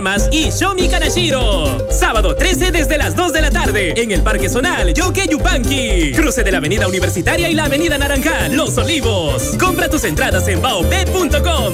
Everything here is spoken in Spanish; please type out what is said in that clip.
y Shomi Kanashiro. Sábado 13 desde las 2 de la tarde en el Parque Zonal Yoke Yupanqui. Cruce de la Avenida Universitaria y la Avenida Naranjal, Los Olivos. Compra tus entradas en baop.com.